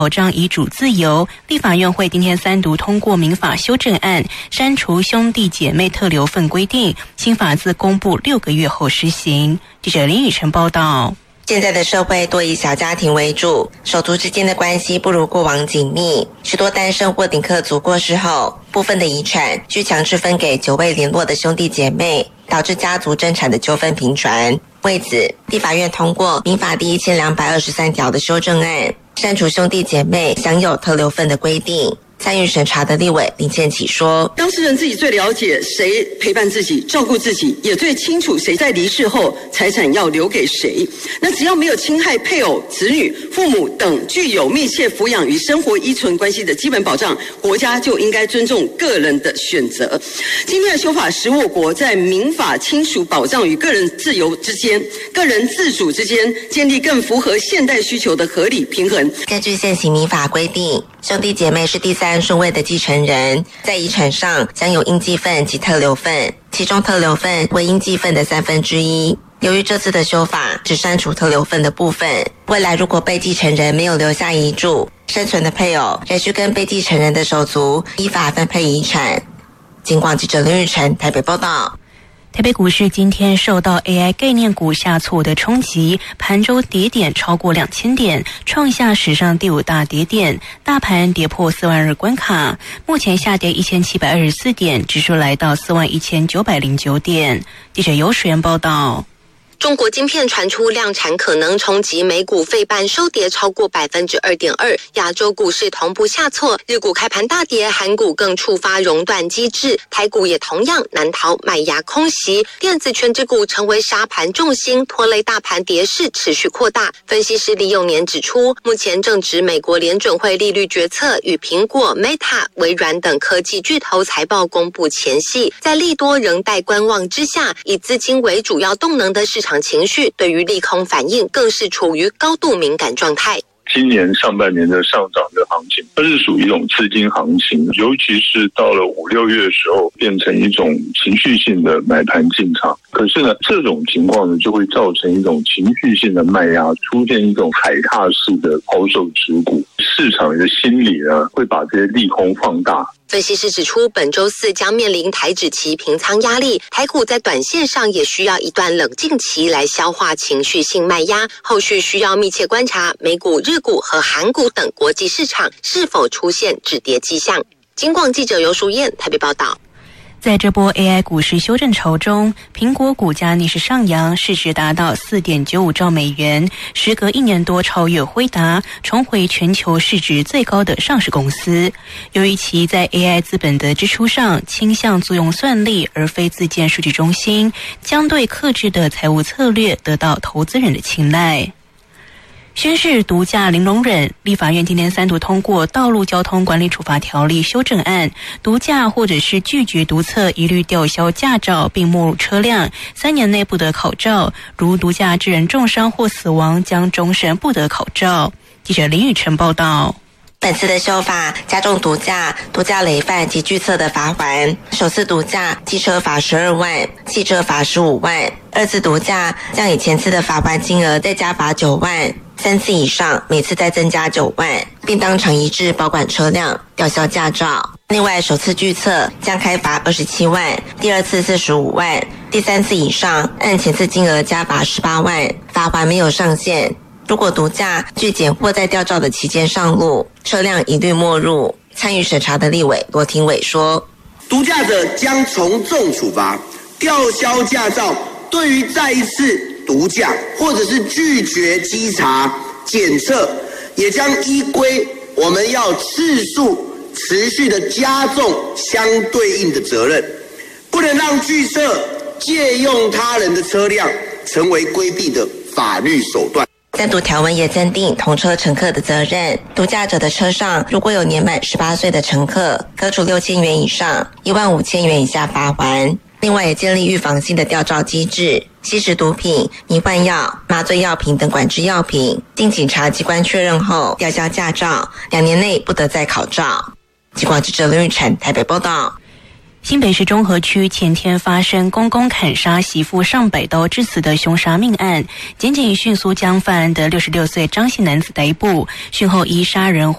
保障遗嘱自由，立法院会今天3读通过民法修正案，删除兄弟姐妹特留份规定，新法自公布6个月后施行。记者林雨晨报道。 现在的社会多以小家庭为主，手足之间的关系不如过往紧密。许多单身或顶客族过世后，部分的遗产需强制分给久未联络的兄弟姐妹，导致家族争产的纠纷频传。为此，立法院通过民法第1223条的修正案，删除兄弟姐妹享有特留份的规定。参与审查的立委林倩琪说， 当事人自己最了解谁陪伴自己照顾自己，也最清楚谁在离世后财产要留给谁。那只要没有侵害配偶、子女、父母等具有密切抚养与生活依存关系的基本保障，国家就应该尊重个人的选择。今天的修法使我国在民法亲属保障与个人自由之间、个人自主之间建立更符合现代需求的合理平衡。 根据现行民法规定，兄弟姐妹是第3顺位的继承人，在遗产上将有应继份及特留份，其中特留份为应继份的1/3。由于这次的修法只删除特留份的部分，未来如果被继承人没有留下遗嘱，生存的配偶仍需跟被继承人的手足依法分配遗产。警广记者林玉成台北报道。 台北股市今天受到 AI 概念股下挫的冲击，盘中跌点超过2000点，创下史上第5大跌点，大盘跌破4万2关卡，目前下跌1724点，指数来到41909点。记者尤水源报道。 中国晶片传出量产可能冲击美股费半收跌超过 2.2%， 亚洲股市同步下挫，日股开盘大跌，韩股更触发熔断机制，台股也同样难逃卖压空袭，电子权值股成为杀盘重心，拖累大盘跌势持续扩大。分析师李永年指出，目前正值美国联准会利率决策与苹果、Meta、微软等科技巨头财报公布前夕，在利多仍待观望之下，以资金为主要动能的市场情绪对于利空反应更是处于高度敏感状态。 今年上半年的上涨的行情，它是属于一种资金行情，尤其是到了5、6月的时候，变成一种情绪性的买盘进场。可是呢，这种情况呢，就会造成一种情绪性的卖压，出现一种踩踏式的抛售持股，市场的心理呢，会把这些利空放大。 分析师指出，本周4将面临台指期平仓压力，台股在短线上也需要一段冷静期来消化情绪性卖压，后续需要密切观察美股、日股和韩股等国际市场是否出现止跌迹象。警广记者尤淑燕台北报道。 在这波 AI 股市修正潮中，苹果股价逆势上扬，市值达到 4.95 兆美元，时隔1年多超越辉达，重回全球市值最高的上市公司。由于其在 AI 资本的支出上倾向作用算力而非自建数据中心，相对克制的财务策略得到投资人的青睐。宣示毒驾零容忍，立法院今天3读通过《道路交通管理处罚条例》修正案，毒驾或者是拒绝毒测，一律吊销驾照并没入车辆，3年内不得考照，如毒驾致人重伤或死亡，将终身不得考照。记者林雨晨报道。 本次的修法加重毒驾、毒驾累犯及拒测的罚锾，首次毒驾机车罚12万，汽车罚15万，二次毒驾将以前次的罚锾金额再加罚9万，3次以上每次再增加9万，并当场移至保管车辆，吊销驾照。另外，首次拒测将开罚27万，第二次45万，第3次以上按前次金额加罚18万，罚锾没有上限。如果毒驾拒检或在吊照的期间上路，车辆一律没入。参与审查的立委罗廷伟说， 毒驾者将从重处罚，吊销驾照。对于再一次毒驾或者是拒绝稽查检测，也将依规我们要次数持续的加重相对应的责任，不能让拒测借用他人的车辆成为规避的法律手段。 3读条文也增订同车乘客的责任，毒驾者的车上如果有年满18岁的乘客，科处6000元以上15000元以下罚锾。另外也建立预防性的吊照机制，吸食毒品、迷幻药、麻醉药品等管制药品，经警察机关确认后吊销驾照，2年内不得再考照。警广记者林玉嬋台北报道。 新北市中和区前天发生公公砍杀媳妇上百刀致死的凶杀命案，检警迅速将犯案的66岁张姓男子逮捕，讯后依杀人